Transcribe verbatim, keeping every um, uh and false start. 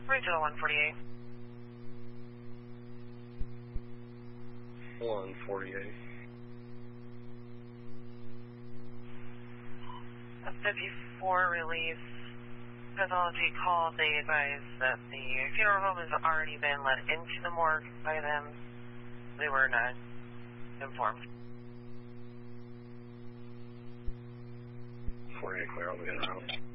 Regional one forty-eight. one forty-eight. A fifty-four release. Pathology called. They advised that the funeral home has already been let into the morgue by them. They were not informed. forty-eight clear, I'll be in around.